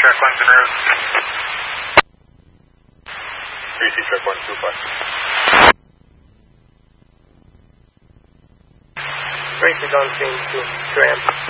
check 1 to route. 3C check 125. Tracy Don change to tram.